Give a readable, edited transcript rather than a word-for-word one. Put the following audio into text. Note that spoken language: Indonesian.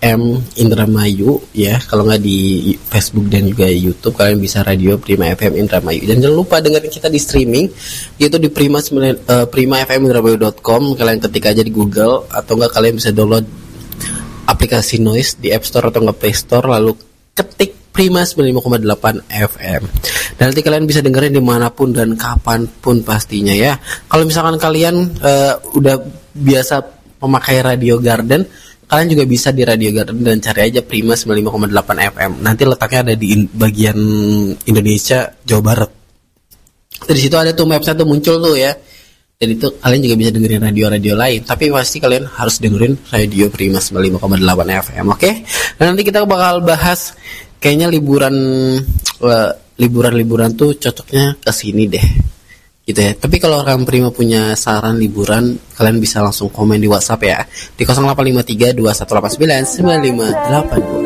FM Indramayu ya. Kalau nggak di Facebook dan juga YouTube, kalian bisa radio Prima FM Indramayu. Dan jangan lupa dengerin kita di streaming, yaitu di primafmindramayu.com. Kalian ketik aja di Google, atau nggak kalian bisa download aplikasi Noise di App Store atau nggak Play Store, lalu ketik Prima 95,8 FM. Dan nanti kalian bisa dengerin dimanapun dan kapanpun pastinya ya. Kalau misalkan kalian udah biasa memakai Radio Garden, kalian juga bisa di Radio Garden dan cari aja Prima 95,8 FM. Nanti letaknya ada di bagian Indonesia, Jawa Barat. Dari situ ada tuh website tuh muncul tuh ya. Dan itu kalian juga bisa dengerin radio-radio lain. Tapi pasti kalian harus dengerin Radio Prima 95,8 FM, oke? Dan nanti kita bakal bahas kayaknya liburan tuh cocoknya ke sini deh. Gitu ya. Tapi kalau orang Prima punya saran liburan, kalian bisa langsung komen di WhatsApp ya. Di 0853 2189 958.